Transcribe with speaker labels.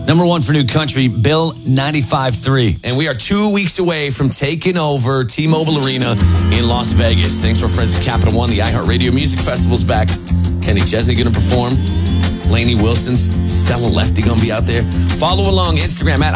Speaker 1: Number one for new country, Bill 95.3.
Speaker 2: And we are 2 weeks away from taking over T-Mobile Arena in Las Vegas. Thanks to our friends at Capital One. The iHeartRadio Music Festival's back. Kenny Chesney going to perform. Lainey Wilson, Stella Lefty going to be out there. Follow along Instagram at